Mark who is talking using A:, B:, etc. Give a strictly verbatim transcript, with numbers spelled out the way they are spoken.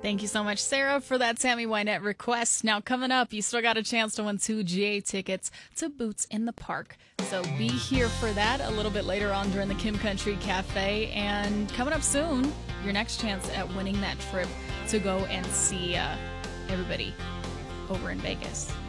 A: Thank you so much, Sarah, for that Tammy Wynette request. Now, coming up, you still got a chance to win two G A tickets to Boots in the Park. So be here for that a little bit later on during the Kim Country Cafe. And coming up soon, your next chance at winning that trip to go and see uh, everybody over in Vegas.